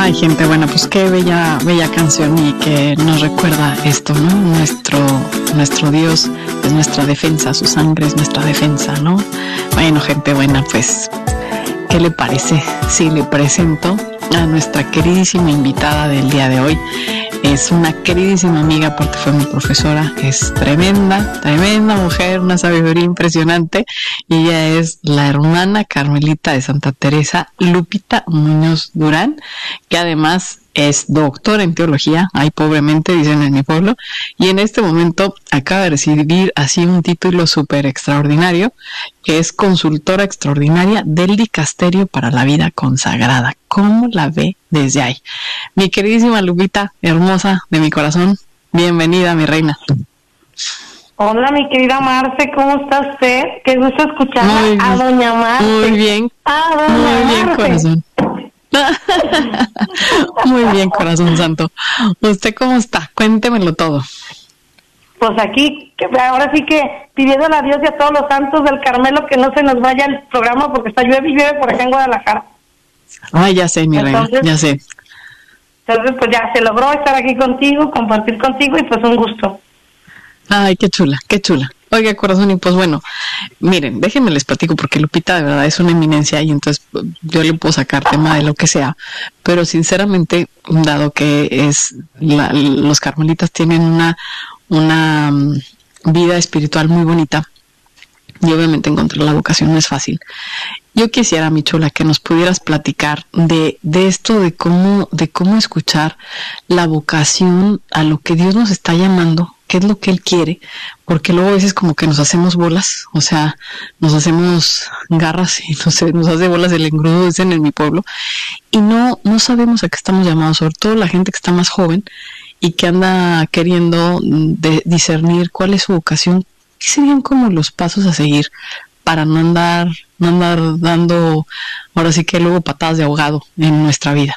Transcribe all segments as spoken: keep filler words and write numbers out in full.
Ay, gente buena, pues qué bella, bella canción y que nos recuerda esto, ¿no? Nuestro, nuestro Dios es nuestra defensa, su sangre es nuestra defensa, ¿no? Bueno, gente buena, pues, ¿qué le parece si le presento a nuestra queridísima invitada del día de hoy? Es una queridísima amiga porque fue mi profesora, es tremenda, tremenda mujer, una sabiduría impresionante, y ella es la hermana Carmelita de Santa Teresa, Lupita Muñoz Durán, que además es doctora en teología, ay pobremente dicen en mi pueblo, y en este momento acaba de recibir así un título súper extraordinario, que es consultora extraordinaria del Dicasterio para la Vida Consagrada. ¿Cómo la ve desde ahí? Mi queridísima Lupita, hermosa de mi corazón, bienvenida, mi reina. Hola, mi querida Marce, ¿cómo está usted? Qué gusto escuchar a doña Marce. Muy bien, a doña muy bien, Marce. corazón. Muy bien, corazón santo. ¿Usted cómo está? Cuéntemelo todo. Pues aquí, que ahora sí que pidiéndole a Dios y a todos los santos del Carmelo que no se nos vaya el programa porque está llueve y llueve por acá en Guadalajara. Ay, ya sé, mi Entonces, reina, ya sé. Entonces, pues ya se logró estar aquí contigo, compartir contigo y pues un gusto. Ay, qué chula, qué chula. Oiga, corazón, y pues bueno, miren, déjenme les platico porque Lupita de verdad es una eminencia y entonces yo le puedo sacar tema de lo que sea, pero sinceramente, dado que es la, los carmelitas tienen una, una um, vida espiritual muy bonita y obviamente encontrar la vocación no es fácil. Yo quisiera, mi chula, que nos pudieras platicar de, de esto, de cómo, de cómo escuchar la vocación a lo que Dios nos está llamando, qué es lo que Él quiere, porque luego a veces como que nos hacemos bolas, o sea, nos hacemos garras y no sé, nos hace bolas el engrudo, dicen en mi pueblo, y no, no sabemos a qué estamos llamados, sobre todo la gente que está más joven y que anda queriendo de, discernir cuál es su vocación, qué serían como los pasos a seguir para no andar, no andar dando, ahora sí que luego patadas de ahogado en nuestra vida.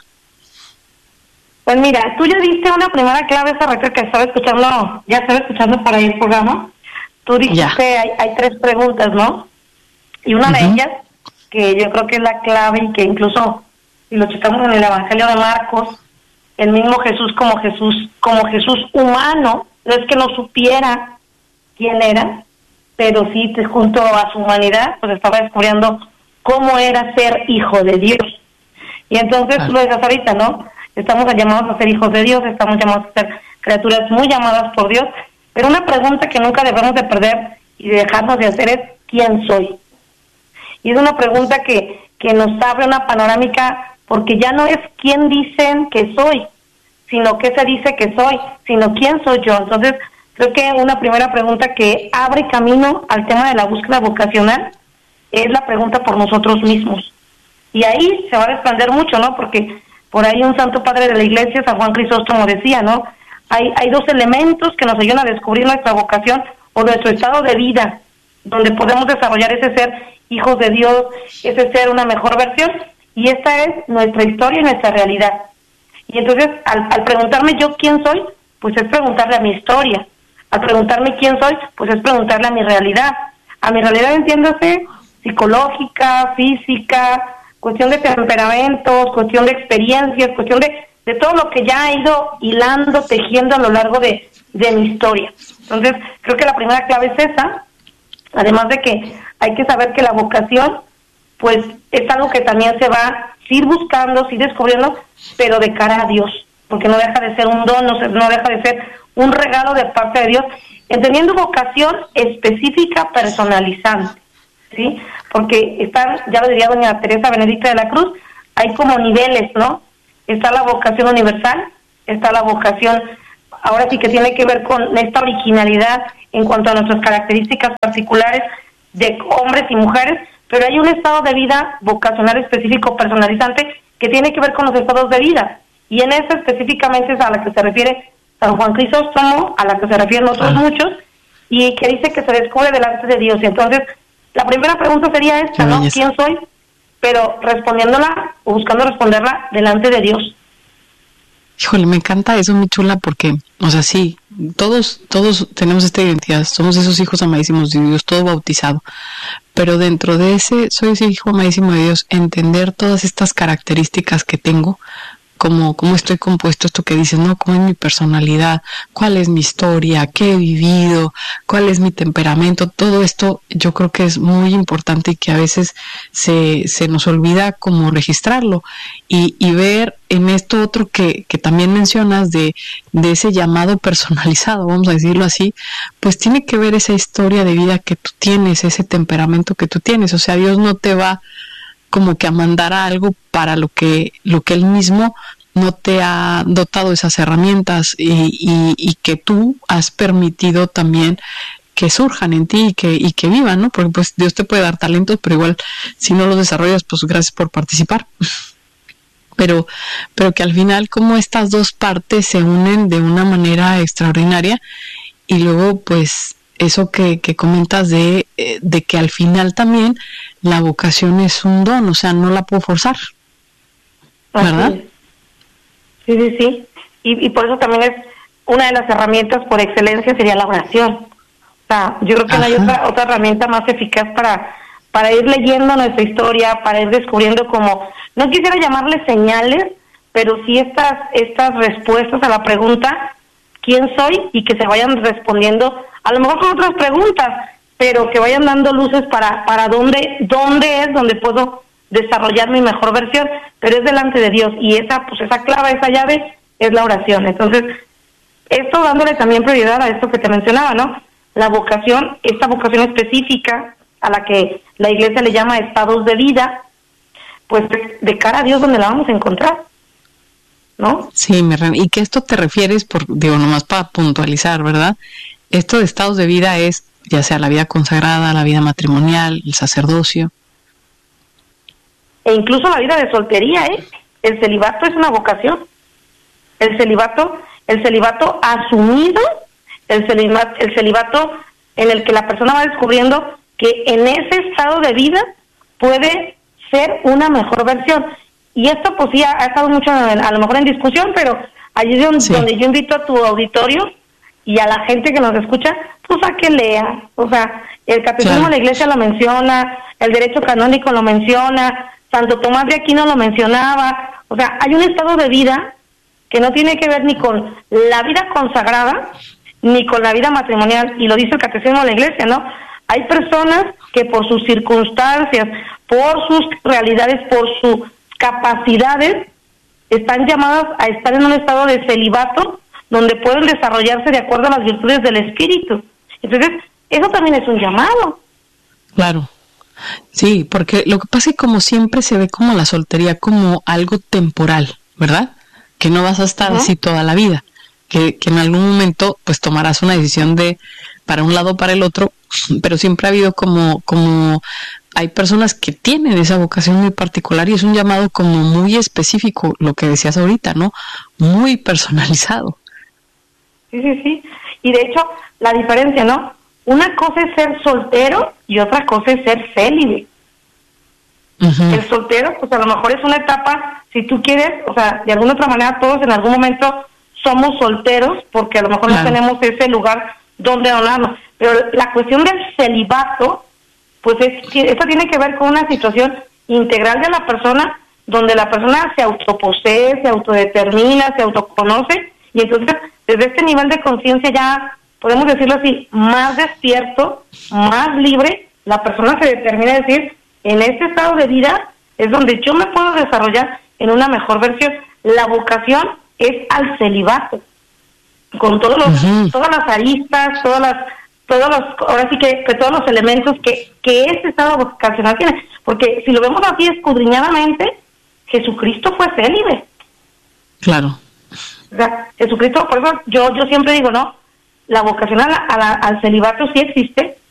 Pues mira, tú ya diste una primera clave esa rato que estaba escuchando, ya estaba escuchando para ir al programa. Tú dijiste, hay, hay tres preguntas, ¿no? Y una uh-huh. de ellas, que yo creo que es la clave y que incluso, si lo checamos en el Evangelio de Marcos, el mismo Jesús como Jesús, como Jesús humano, no es que no supiera quién era, pero sí, junto a su humanidad, pues estaba descubriendo cómo era ser hijo de Dios. Y entonces, tú lo decías ahorita, ¿no? Estamos llamados a ser hijos de Dios, estamos llamados a ser criaturas muy llamadas por Dios, pero una pregunta que nunca debemos de perder y de dejarnos de hacer es, ¿quién soy? Y es una pregunta que, que nos abre una panorámica, porque ya no es quién dicen que soy, sino qué se dice que soy, sino quién soy yo. Entonces, creo que una primera pregunta que abre camino al tema de la búsqueda vocacional es la pregunta por nosotros mismos. Y ahí se va a desprender mucho, ¿no? Porque por ahí un santo padre de la iglesia, San Juan Crisóstomo, decía, ¿no? Hay, hay dos elementos que nos ayudan a descubrir nuestra vocación o nuestro estado de vida, donde podemos desarrollar ese ser hijos de Dios, ese ser una mejor versión, y esta es nuestra historia y nuestra realidad. Y entonces, al, al preguntarme yo quién soy, pues es preguntarle a mi historia. Al preguntarme quién soy, pues es preguntarle a mi realidad. A mi realidad, entiéndase, psicológica, física, cuestión de temperamentos, cuestión de experiencias, cuestión de, de todo lo que ya he ido hilando, tejiendo a lo largo de, de mi historia. Entonces, creo que la primera clave es esa, además de que hay que saber que la vocación, pues, es algo que también se va a ir buscando, ir descubriendo, pero de cara a Dios, porque no deja de ser un don, no, no deja de ser un regalo de parte de Dios, entendiendo vocación específica, personalizante, ¿sí? Porque están, ya lo diría doña Teresa Benedicta de la Cruz, hay como niveles, ¿no? Está la vocación universal, está la vocación, ahora sí que tiene que ver con esta originalidad en cuanto a nuestras características particulares de hombres y mujeres, pero hay un estado de vida vocacional específico, personalizante, que tiene que ver con los estados de vida, y en eso específicamente es a la que se refiere San Juan Crisóstomo, a la que se refieren otros ah. muchos, y que dice que se descubre delante de Dios. Y entonces, la primera pregunta sería esta, ¿no? ¿Quién soy? Pero respondiéndola, o buscando responderla delante de Dios. Híjole, me encanta eso, mi chula, porque, o sea, sí, todos, todos tenemos esta identidad, somos esos hijos amadísimos de Dios, todo bautizado, pero dentro de ese, soy ese hijo amadísimo de Dios, entender todas estas características que tengo, cómo, cómo estoy compuesto, esto que dices, ¿no? ¿Cómo es mi personalidad? ¿Cuál es mi historia? ¿Qué he vivido? ¿Cuál es mi temperamento? Todo esto yo creo que es muy importante y que a veces se, se nos olvida como registrarlo y, y ver en esto otro que, que también mencionas de, de ese llamado personalizado, vamos a decirlo así, pues tiene que ver esa historia de vida que tú tienes, ese temperamento que tú tienes. O sea, Dios no te va como que a mandar a algo para lo que, lo que Él mismo no te ha dotado esas herramientas y, y, y que tú has permitido también que surjan en ti y que, y que vivan, ¿no? Porque pues Dios te puede dar talentos, pero igual si no los desarrollas, pues gracias por participar. Pero, pero que al final como estas dos partes se unen de una manera extraordinaria y luego pues eso que, que comentas de, de que al final también la vocación es un don, o sea, no la puedo forzar, ¿verdad? Sí, sí, sí. Y, y por eso también es una de las herramientas por excelencia sería la oración. O sea, yo creo que Ajá. no hay otra, otra herramienta más eficaz para, para ir leyendo nuestra historia, para ir descubriendo como, no quisiera llamarle señales, pero sí estas, estas respuestas a la pregunta, ¿quién soy? Y que se vayan respondiendo, a lo mejor con otras preguntas, pero que vayan dando luces para, para dónde, dónde es donde puedo desarrollar mi mejor versión, pero es delante de Dios, y esa, pues esa clave, esa llave es la oración. Entonces, esto dándole también prioridad a esto que te mencionaba, ¿no? La vocación, esta vocación específica a la que la iglesia le llama estados de vida, pues de cara a Dios donde la vamos a encontrar, ¿no? Sí, me re- y que esto te refieres, por digo, nomás para puntualizar, ¿verdad? Esto de estados de vida es ya sea la vida consagrada, la vida matrimonial, el sacerdocio. E incluso la vida de soltería, ¿eh? El celibato es una vocación. El celibato, el celibato asumido, el celibato, el celibato en el que la persona va descubriendo que en ese estado de vida puede ser una mejor versión. Y esto pues sí ha, ha estado mucho en, a lo mejor en discusión, pero allí es donde, sí. donde yo invito a tu auditorio y a la gente que nos escucha, pues a que lea. O sea, el catecismo claro. de la iglesia lo menciona, el derecho canónico lo menciona, Santo Tomás de Aquino lo mencionaba. O sea, hay un estado de vida que no tiene que ver ni con la vida consagrada, ni con la vida matrimonial, y lo dice el catecismo de la iglesia, ¿no? Hay personas que por sus circunstancias, por sus realidades, por sus capacidades, están llamadas a estar en un estado de celibato, donde pueden desarrollarse de acuerdo a las virtudes del espíritu. Entonces, eso también es un llamado. Claro. Sí, porque lo que pasa es que como siempre se ve como la soltería como algo temporal, ¿verdad? Que no vas a estar uh-huh. así toda la vida, que, que en algún momento pues tomarás una decisión de para un lado o para el otro, pero siempre ha habido como, como hay personas que tienen esa vocación muy particular y es un llamado como muy específico, lo que decías ahorita, ¿no? Muy personalizado. Sí, sí, sí. Y de hecho, la diferencia, ¿no? Una cosa es ser soltero y otra cosa es ser célibe. Uh-huh. El soltero, pues a lo mejor es una etapa, si tú quieres, o sea, de alguna otra manera todos en algún momento somos solteros porque a lo mejor claro. no tenemos ese lugar donde donarnos. Pero la cuestión del celibato, pues es, esta tiene que ver con una situación integral de la persona, donde la persona se autoposee, se autodetermina, se autoconoce, y entonces desde este nivel de conciencia ya, podemos decirlo así, más despierto, más libre, la persona se determina a decir, en este estado de vida es donde yo me puedo desarrollar en una mejor versión. La vocación es al celibato, con todos los, uh-huh. todas las aristas, todas las, todos los, ahora sí que, que todos los elementos que, que este estado vocacional tiene, porque si lo vemos así escudriñadamente, Jesucristo fue célibe. Claro. O sea, Jesucristo, por eso yo, yo siempre digo, ¿no? La vocación a la, a la, al celibato sí existe,